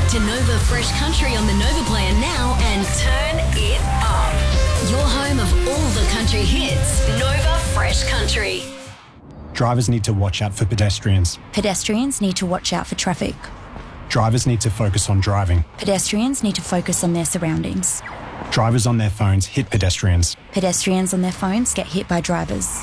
to Nova Fresh Country on the Nova Player now and turn it up. Your home of all the country hits. Nova Fresh Country. Drivers need to watch out for pedestrians. Pedestrians need to watch out for traffic. Drivers need to focus on driving. Pedestrians need to focus on their surroundings. Drivers on their phones hit pedestrians. Pedestrians on their phones get hit by drivers.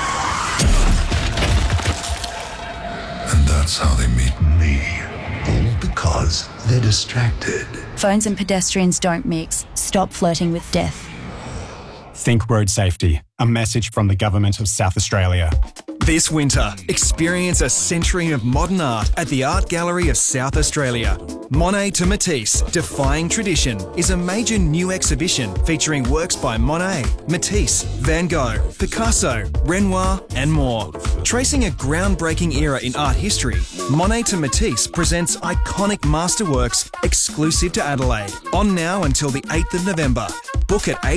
And that's how they meet me. All because they're distracted. Phones and pedestrians don't mix. Stop flirting with death. Think road safety. A message from the Government of South Australia. This winter, experience a century of modern art at the Art Gallery of South Australia. Monet to Matisse, Defying Tradition is a major new exhibition featuring works by Monet, Matisse, Van Gogh, Picasso, Renoir and more. Tracing a groundbreaking era in art history, Monet to Matisse presents iconic masterworks exclusive to Adelaide. On now until the 8th of November. Book at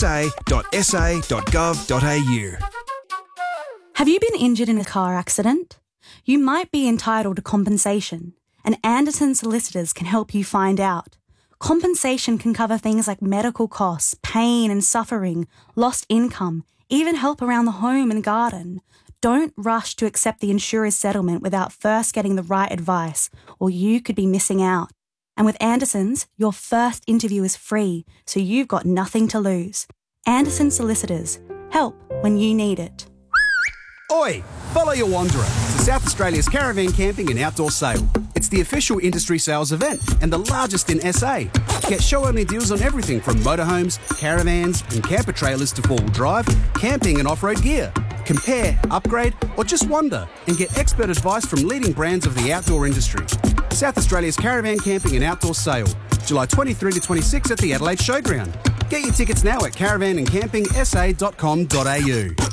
agsa.sa.gov.au. Have you been injured in a car accident? You might be entitled to compensation, and Anderson Solicitors can help you find out. Compensation can cover things like medical costs, pain and suffering, lost income, even help around the home and garden. Don't rush to accept the insurer's settlement without first getting the right advice, or you could be missing out. And with Anderson's, your first interview is free, so you've got nothing to lose. Anderson Solicitors. Help when you need it. Oi! Follow your wanderer to South Australia's Caravan Camping and Outdoor Sale. It's the official industry sales event and the largest in SA. Get show-only deals on everything from motorhomes, caravans and camper trailers to four-wheel drive, camping and off-road gear. Compare, upgrade or just wander and get expert advice from leading brands of the outdoor industry. South Australia's Caravan Camping and Outdoor Sale, July 23 to 26 at the Adelaide Showground. Get your tickets now at caravanandcampingsa.com.au.